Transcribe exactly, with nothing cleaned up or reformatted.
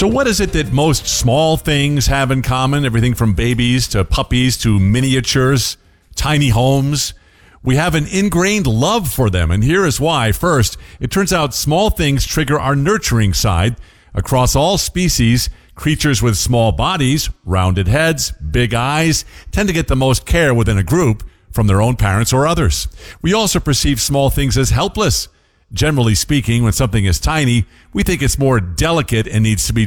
So what is it that most small things have in common? Everything from babies to puppies to miniatures, tiny homes. We have an ingrained love for them, and here is why. First, it turns out small things trigger our nurturing side. Across all species, creatures with small bodies, rounded heads, big eyes, tend to get the most care within a group from their own parents or others. We also perceive small things as helpless. Generally speaking, when something is tiny, we think it's more delicate and needs to be